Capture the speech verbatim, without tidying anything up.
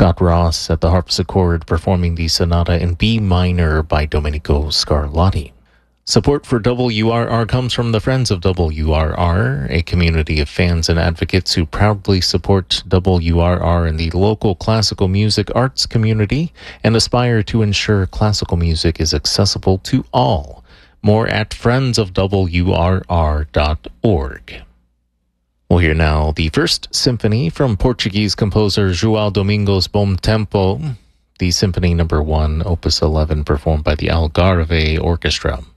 Scott Ross at the harpsichord performing the sonata in B minor by Domenico Scarlatti. Support for W R R comes from the Friends of W R R, a community of fans and advocates who proudly support W R R in the local classical music arts community and aspire to ensure classical music is accessible to all. More at friends of W R R dot org. We'll hear now the first symphony from Portuguese composer João Domingos Bom Tempo, the Symphony Number One, Opus eleven, performed by the Algarve Orchestra.